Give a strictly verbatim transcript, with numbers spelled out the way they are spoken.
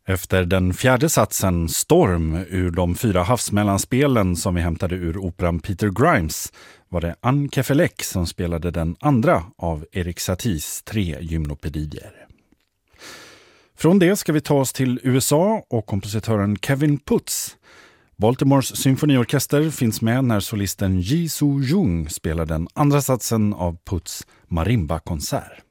Efter den fjärde satsen, Storm, ur de fyra havsmellanspelen som vi hämtade ur operan Peter Grimes, var det Anne Kefelec som spelade den andra av Erik Saties tre gymnopedier. Från det ska vi ta oss till U S A och kompositören Kevin Puts. Baltimores symfoniorkester finns med när solisten Ji Soo Jung spelar den andra satsen av Puts marimba-konsert.